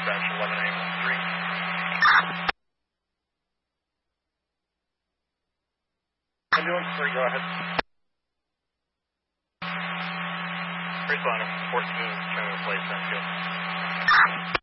dispatch 11813. Ambulance 3, go ahead. Responder, 14, Channel Place, Enfield.